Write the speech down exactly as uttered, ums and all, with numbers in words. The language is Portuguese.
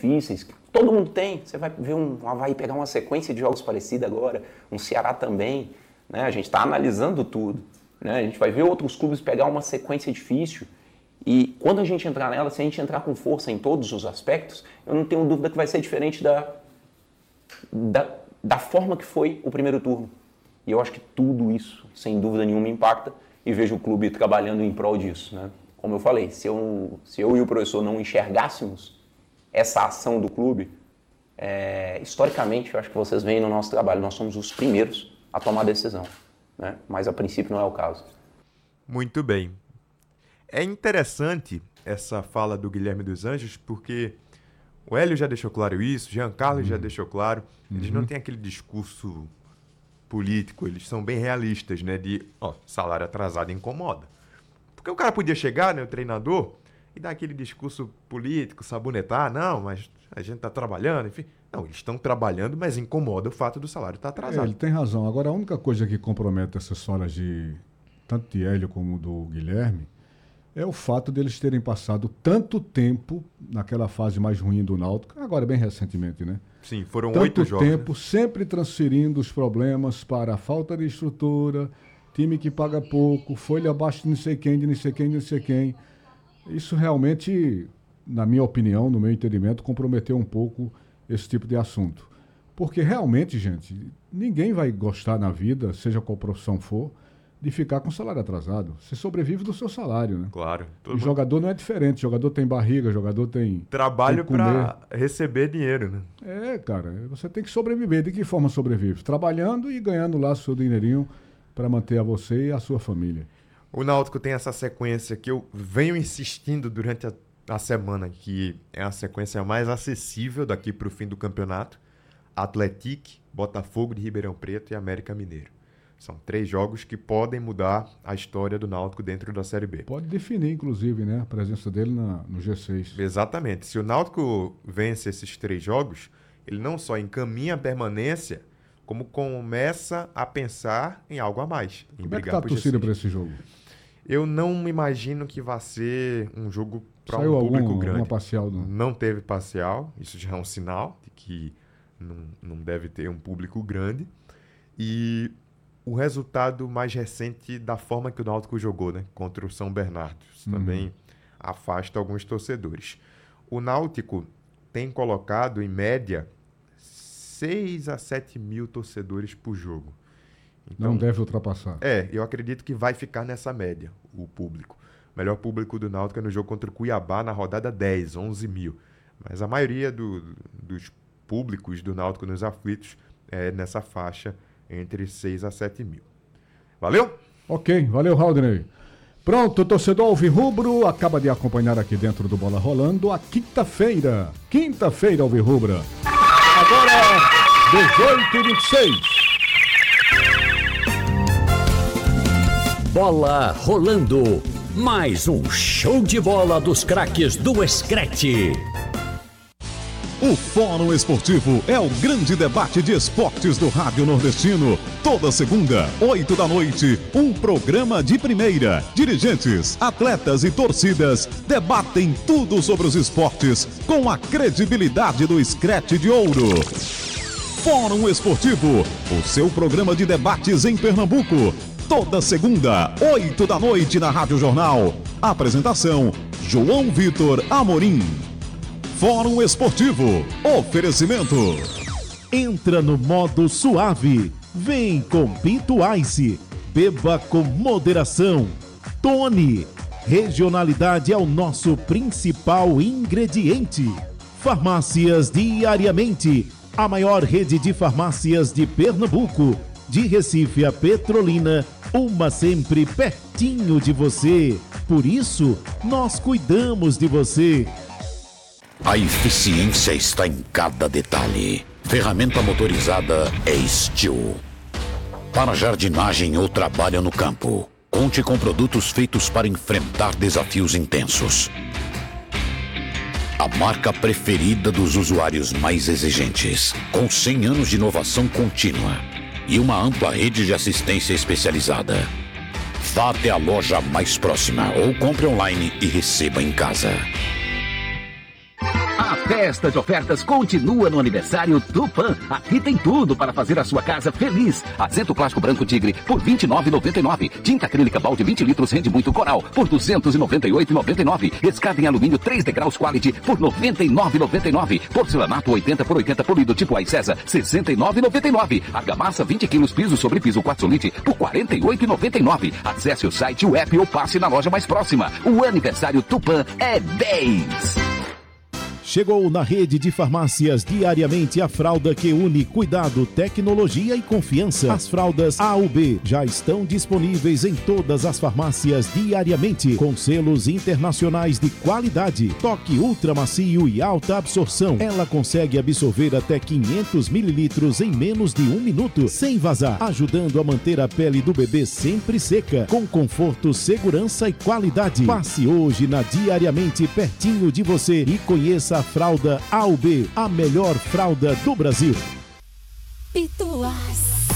difíceis, que todo mundo tem. Você vai ver um Avaí pegar uma sequência de jogos parecida agora, um Ceará também, né? A gente está analisando tudo, né? A gente vai ver outros clubes pegar uma sequência difícil e quando a gente entrar nela, se a gente entrar com força em todos os aspectos, eu não tenho dúvida que vai ser diferente da, da, da forma que foi o primeiro turno. E eu acho que tudo isso, sem dúvida nenhuma, impacta e vejo o clube trabalhando em prol disso, né? Como eu falei, se eu, se eu e o professor não enxergássemos essa ação do clube, é, historicamente, eu acho que vocês veem no nosso trabalho, nós somos os primeiros a tomar decisão, né? Mas a princípio não é o caso. Muito bem. É interessante essa fala do Guilherme dos Anjos, porque o Hélio já deixou claro isso, Jean Carlos uhum. já deixou claro, eles uhum. não têm aquele discurso político, eles são bem realistas, né? De, ó, salário atrasado incomoda. Porque o cara podia chegar, né, o treinador, e dar aquele discurso político, sabonetar, não, mas a gente tá trabalhando, enfim. Não, eles estão trabalhando, mas incomoda o fato do salário estar atrasado. É, ele tem razão. Agora, a única coisa que compromete essas falas de tanto de Hélio como do Guilherme é o fato deles terem passado tanto tempo naquela fase mais ruim do Náutico, agora bem recentemente, né? Sim, foram oito jogos. Tanto tempo, né? Sempre transferindo os problemas para a falta de estrutura, time que paga pouco, folha abaixo de não sei quem, de não sei quem, de não sei quem. Isso realmente, na minha opinião, no meu entendimento, comprometeu um pouco esse tipo de assunto. Porque realmente, gente, ninguém vai gostar na vida, seja qual profissão for, de ficar com salário atrasado. Você sobrevive do seu salário, né? Claro. O mundo... jogador não é diferente. O jogador tem barriga, o jogador tem... Trabalho para receber dinheiro, né? É, cara. Você tem que sobreviver. De que forma sobrevive? Trabalhando e ganhando lá seu dinheirinho para manter a você e a sua família. O Náutico tem essa sequência que eu venho insistindo durante a, a semana, que é a sequência mais acessível daqui para o fim do campeonato. Atlético, Botafogo de Ribeirão Preto e América Mineiro. São três jogos que podem mudar a história do Náutico dentro da Série B. Pode definir, inclusive, né, a presença dele na, no G seis. Exatamente. Se o Náutico vence esses três jogos, ele não só encaminha a permanência, como começa a pensar em algo a mais. Em Como é que tá a torcida para esse jogo? Eu não imagino que vai ser um jogo para um algum, público grande. Uma parcial, não? Não teve parcial, isso já é um sinal de que não, não deve ter um público grande. E o resultado mais recente da forma que o Náutico jogou, né, contra o São Bernardo. Isso uhum. também afasta alguns torcedores. O Náutico tem colocado, em média, seis a sete mil torcedores por jogo. Então, não deve ultrapassar. É, eu acredito que vai ficar nessa média, o público. O melhor público do Náutico é no jogo contra o Cuiabá, na rodada dez, onze mil. Mas a maioria do, dos públicos do Náutico nos aflitos é nessa faixa, entre seis a sete mil. Valeu? Ok, valeu, Haldney. Pronto, torcedor alvirrubro acaba de acompanhar aqui dentro do Bola Rolando a quinta-feira. Quinta-feira, alvirrubra. Agora, dezoito e vinte e seis. Bola Rolando. Mais um show de bola dos craques do Screte. O Fórum Esportivo é o grande debate de esportes do Rádio Nordestino. Toda segunda, oito da noite, um programa de primeira. Dirigentes, atletas e torcidas debatem tudo sobre os esportes com a credibilidade do Screte de Ouro. Fórum Esportivo, o seu programa de debates em Pernambuco. Toda segunda, oito da noite na Rádio Jornal. Apresentação, João Vitor Amorim. Fórum Esportivo. Oferecimento. Entra no modo suave. Vem com Pinto Ice. Beba com moderação. Tony. Regionalidade é o nosso principal ingrediente. Farmácias Diariamente. A maior rede de farmácias de Pernambuco. De Recife a Petrolina. Uma sempre pertinho de você. Por isso, nós cuidamos de você. A eficiência está em cada detalhe. Ferramenta motorizada é Steel. Para jardinagem ou trabalho no campo, conte com produtos feitos para enfrentar desafios intensos. A marca preferida dos usuários mais exigentes, com cem anos de inovação contínua e uma ampla rede de assistência especializada. Vá até a loja mais próxima ou compre online e receba em casa. festa de ofertas continua no aniversário Tupã. Aqui tem tudo para fazer a sua casa feliz. Assento plástico branco Tigre por vinte e nove reais e noventa e nove centavos. Tinta acrílica balde vinte litros rende muito Coral por duzentos e noventa e oito reais e noventa e nove centavos. Escada em alumínio três degraus Quality por noventa e nove reais e noventa e nove centavos. Porcelanato oitenta por oitenta polido tipo Ai César sessenta e nove reais e noventa e nove centavos. Argamassa vinte quilos piso sobre piso Quartzolite por quarenta e oito reais e noventa e nove centavos. Acesse o site, o app ou passe na loja mais próxima. O aniversário Tupã é dez. Chegou na rede de farmácias diariamente a fralda que une cuidado, tecnologia e confiança. As fraldas A U B já estão disponíveis em todas as farmácias diariamente, com selos internacionais de qualidade. Toque ultra macio e alta absorção. Ela consegue absorver até quinhentos mililitros em menos de um minuto, sem vazar, ajudando a manter a pele do bebê sempre seca, com conforto, segurança e qualidade. Passe hoje na Diariamente pertinho de você e conheça a fralda A U B, a melhor fralda do Brasil. Pituás.